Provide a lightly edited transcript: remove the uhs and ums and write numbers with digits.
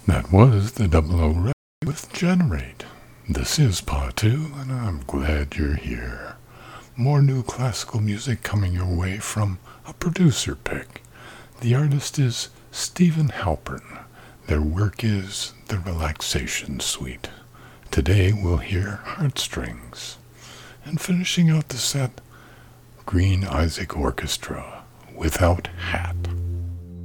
That was the Double O Red with Generate. This is part 2, and I'm glad you're here. More new classical music coming your way from a producer pick. The artist is Stephen Halpern. Their work is The Relaxation Suite. Today we'll hear Heartstrings. And finishing out the set, Green Isaac Orchestra, Without Hat.